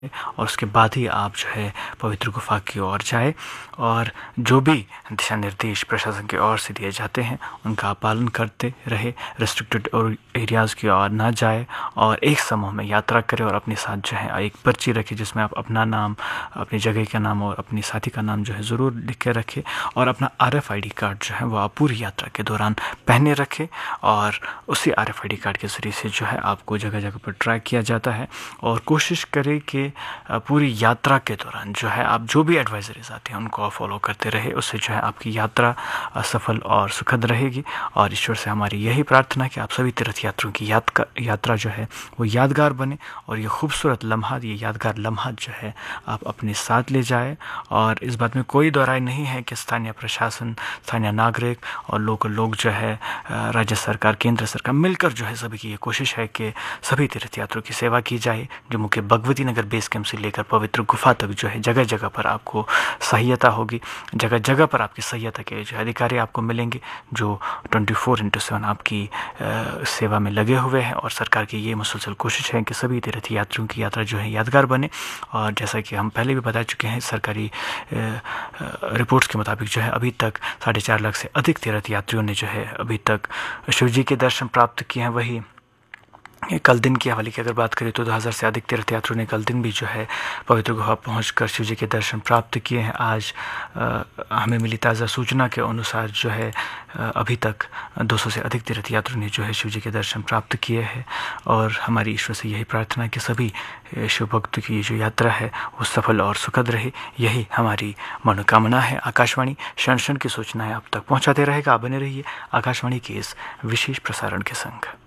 और उसके बाद ही आप जो है पवित्र गुफा की ओर जाए और जो भी दिशा निर्देश प्रशासन की ओर से दिए जाते हैं उनका आप पालन करते रहे। रेस्ट्रिक्टेड एरियाज़ की ओर ना जाए और एक समूह में यात्रा करें और अपने साथ जो है एक पर्ची रखें जिसमें आप अपना नाम, अपनी जगह का नाम और अपनी साथी का नाम जो है ज़रूर लिख के रखें और अपना RFID कार्ड जो है वो आप पूरी यात्रा के दौरान पहने रखें और उसी RFID कार्ड के ज़रिए से जो है आपको जगह जगह पर ट्रैक किया जाता है। और कोशिश करें कि पूरी यात्रा के दौरान जो है आप जो भी एडवाइजरीज आती हैं उनको आप फॉलो करते रहे। उससे जो है आपकी यात्रा सफल और सुखद रहेगी। और ईश्वर से हमारी यही प्रार्थना कि आप सभी तीर्थ यात्रियों की यात्रा जो है वो यादगार बने और ये खूबसूरत लम्हात, ये यादगार लम्हात जो है आप अपने साथ ले जाए। और इस बात में कोई दो राय नहीं है कि स्थानीय प्रशासन, स्थानीय नागरिक और लोकल लोग जो है राज्य सरकार, केंद्र सरकार मिलकर जो है सभी की ये कोशिश है कि सभी तीर्थ यात्रियों की सेवा की जाए। जम्मू के भगवती नगर बेस कैंप से लेकर पवित्र गुफा तक जो है जगह जगह पर आपको सहायता होगी। जगह जगह पर आपकी सहायता के जो अधिकारी आपको मिलेंगे जो 24/7 आपकी सेवा में लगे हुए हैं। और सरकार की ये मुसलसल कोशिश है कि सभी तीर्थ यात्रियों की यात्रा जो है यादगार बने। और जैसा कि हम पहले भी बता चुके हैं, सरकारी रिपोर्ट्स के मुताबिक जो है अभी तक 4.5 लाख से अधिक तीर्थ यात्रियों ने जो है अभी तक शिव जी के दर्शन प्राप्त किए हैं। वही कल दिन की हवाले की अगर बात करें तो 2000 से अधिक तीर्थयात्रियों ने कल दिन भी जो है पवित्र गुफा पहुंचकर शिव जी के दर्शन प्राप्त किए हैं। आज हमें मिली ताज़ा सूचना के अनुसार जो है अभी तक 200 से अधिक तीर्थयात्रियों ने जो है शिव जी के दर्शन प्राप्त किए हैं। और हमारी ईश्वर से यही प्रार्थना है कि सभी शिव भक्तों की जो यात्रा है वो सफल और सुखद रहे। यही हमारी मनोकामना है। आकाशवाणी क्षण क्षण की सूचनाएं आप तक पहुँचाते रहेगा। आप बने रहिए आकाशवाणी के इस विशेष प्रसारण के संग।